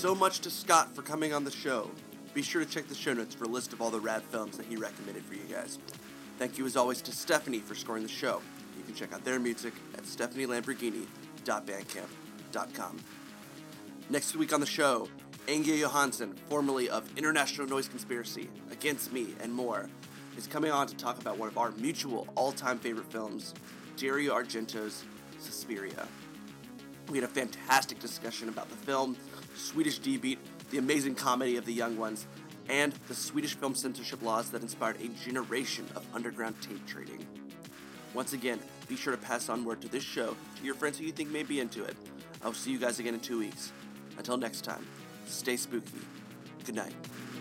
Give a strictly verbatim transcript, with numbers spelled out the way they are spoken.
so much to Scott for coming on the show. Be sure to check the show notes for a list of all the rad films that he recommended for you guys. Thank you as always to Stephanie for scoring the show. You can check out their music at stephanie lamborghini dot bandcamp dot com. Next week on the show, Inge Johansson, formerly of International Noise Conspiracy, Against Me, and more, is coming on to talk about one of our mutual all-time favorite films, Dario Argento's Suspiria. We had a fantastic discussion about the film, Swedish D-Beat, the amazing comedy of The Young Ones, and the Swedish film censorship laws that inspired a generation of underground tape trading. Once again, be sure to pass on word to this show to your friends who you think may be into it. I'll see you guys again in two weeks. Until next time, stay spooky. Good night.